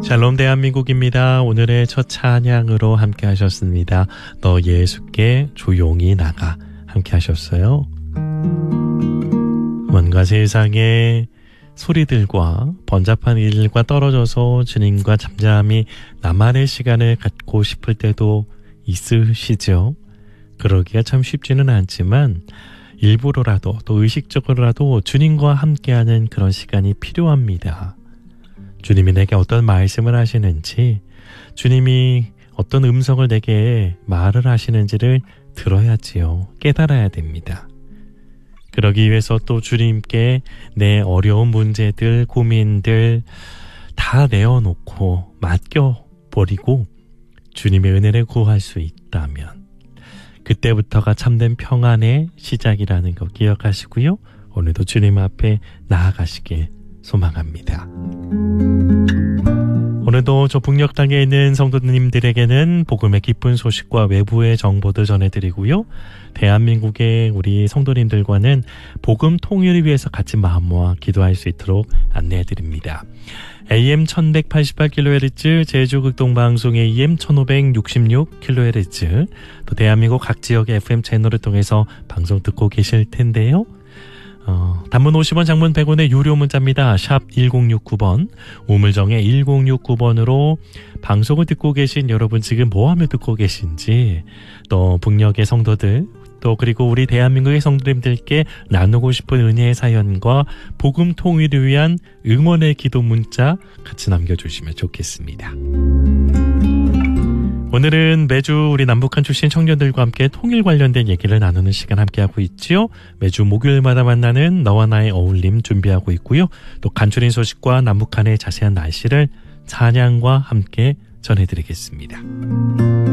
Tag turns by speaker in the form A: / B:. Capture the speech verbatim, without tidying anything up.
A: 샬롬 대한민국입니다. 오늘의 첫 찬양으로 함께 하셨습니다. 너 예수께 조용히 나가 함께 하셨어요. 뭔가 세상의 소리들과 번잡한 일과 떨어져서 주님과 잠잠히 나만의 시간을 갖고 싶을 때도 있으시죠. 그러기가 참 쉽지는 않지만 일부러라도 또 의식적으로라도 주님과 함께하는 그런 시간이 필요합니다. 주님이 내게 어떤 말씀을 하시는지, 주님이 어떤 음성을 내게 말을 하시는지를 들어야지요. 깨달아야 됩니다. 그러기 위해서 또 주님께 내 어려운 문제들, 고민들 다 내어놓고 맡겨버리고 주님의 은혜를 구할 수 있다면 그때부터가 참된 평안의 시작이라는 거 기억하시고요. 오늘도 주님 앞에 나아가시길 소망합니다. 오늘도 저 북녘 땅에 있는 성도님들에게는 복음의 기쁜 소식과 외부의 정보도 전해드리고요. 대한민국의 우리 성도님들과는 복음 통일을 위해서 같이 마음 모아 기도할 수 있도록 안내해드립니다. 에이엠 천백팔십팔 킬로헤르츠 제주 극동방송 에이엠 천오백육십육 킬로헤르츠 또 대한민국 각 지역의 에프엠 채널을 통해서 방송 듣고 계실 텐데요. 어, 단문 오십 원, 장문 백 원의 유료 문자입니다. 샵 일공육구 번, 우물정의 일공육구 번으로 방송을 듣고 계신 여러분 지금 뭐하며 듣고 계신지, 또 북녘의 성도들, 또 그리고 우리 대한민국의 성도님들께 나누고 싶은 은혜의 사연과 복음 통일을 위한 응원의 기도 문자 같이 남겨주시면 좋겠습니다. 오늘은 매주 우리 남북한 출신 청년들과 함께 통일 관련된 얘기를 나누는 시간 함께하고 있지요. 매주 목요일마다 만나는 너와 나의 어울림 준비하고 있고요. 또 간추린 소식과 남북한의 자세한 날씨를 찬양과 함께 전해드리겠습니다.